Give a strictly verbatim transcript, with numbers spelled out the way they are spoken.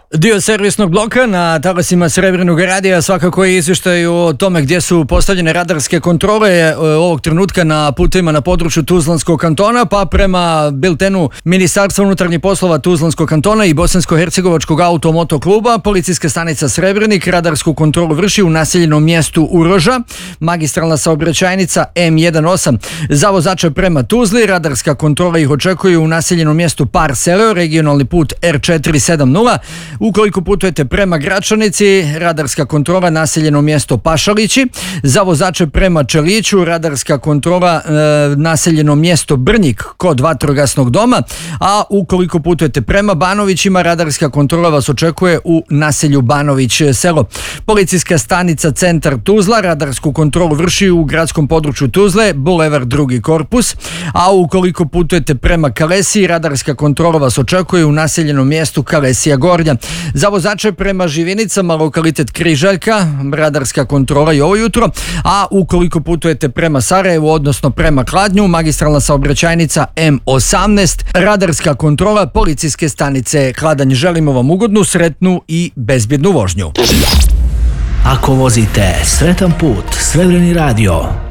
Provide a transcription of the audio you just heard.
Dio servisnog bloka na talasima Srebrnog radija svakako je izvještaj o tome gdje su postavljene radarske kontrole ovog trenutka na putovima na području Tuzlanskog kantona, pa prema biltenu Ministarstva unutarnjih poslova Tuzlanskog kantona i Bosansko-hercegovačkog automoto kluba, policijska stanica Srebrenik radarsku kontrolu vrši u naseljenom mjestu Uroža, magistralna saobraćajnica M osam. Za vozače prema Tuzli radarska kontrola ih očekuje u naseljenom mjestu Parseleo, regionalni put R četiri sedamdeset. Ukoliko putujete prema Gračanici, radarska kontrola naseljeno mjesto Pašalići. Za vozače prema Čeliću, radarska kontrola e, naseljeno mjesto Brnjik kod vatrogasnog doma. A ukoliko putujete prema Banovićima, radarska kontrola vas očekuje u naselju Banović selo. Policijska stanica Centar Tuzla radarsku kontrolu vrši u gradskom području Tuzle, Bulevar drugi korpus. A ukoliko putujete prema Kalesiji, radarska kontrola vas očekuje u naseljenom mjestu Kalesija Gornja. Za vozače prema Živinicama, lokalitet Križaljka, radarska kontrola i ovo jutro, a ukoliko putujete prema Sarajevu, odnosno prema Kladnju, magistralna saobraćajnica M osamnaest, radarska kontrola policijske stanice Kladanj. Želimo vam ugodnu, sretnu i bezbjednu vožnju. Ako vozite, sretan put, Srebreni radio.